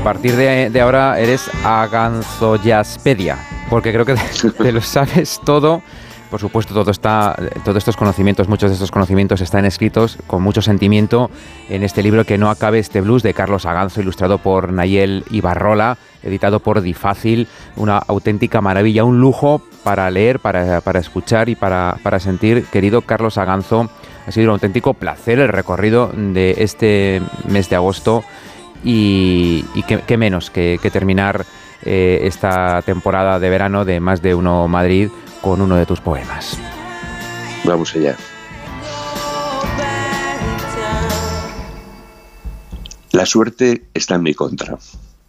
partir de ahora eres Aganzoyaspedia, porque creo que te lo sabes todo. Por supuesto, todos estos conocimientos, muchos de estos conocimientos están escritos con mucho sentimiento en este libro Que no acabe este blues, de Carlos Aganzo, ilustrado por Nayel Ibarrola, editado por Difácil, una auténtica maravilla, un lujo para leer, para escuchar y para sentir. Querido Carlos Aganzo, ha sido un auténtico placer el recorrido de este mes de agosto y qué menos que terminar esta temporada de verano de Más de Uno Madrid con uno de tus poemas. Vamos allá. La suerte está en mi contra.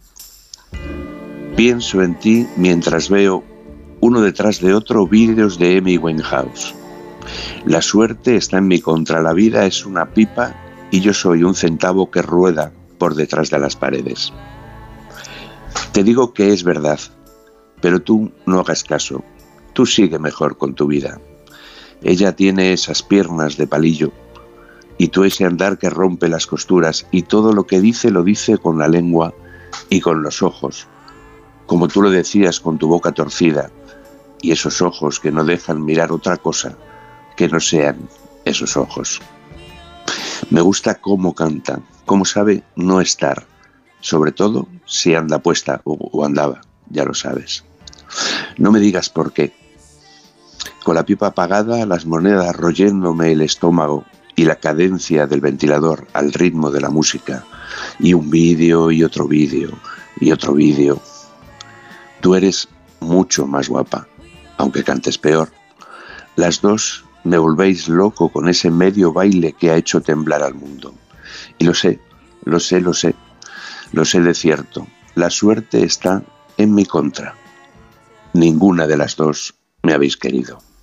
Pienso en ti mientras veo uno detrás de otro vídeos de Amy Winehouse. La suerte está en mi contra. La vida es una pipa y yo soy un centavo que rueda por detrás de las paredes. Te digo que es verdad, pero tú no hagas caso. Tú sigue mejor con tu vida. Ella tiene esas piernas de palillo y tú ese andar que rompe las costuras, y todo lo que dice lo dice con la lengua y con los ojos, como tú lo decías, con tu boca torcida y esos ojos que no dejan mirar otra cosa que no sean esos ojos. Me gusta cómo canta, cómo sabe no estar, sobre todo si anda puesta o andaba, ya lo sabes. No me digas por qué. Con la pipa apagada, las monedas royéndome el estómago y la cadencia del ventilador al ritmo de la música, y un vídeo y otro vídeo y otro vídeo. Tú eres mucho más guapa, aunque cantes peor. Las dos me volvéis loco con ese medio baile que ha hecho temblar al mundo. Y lo sé de cierto. La suerte está en mi contra. Ninguna de las dos me habéis querido.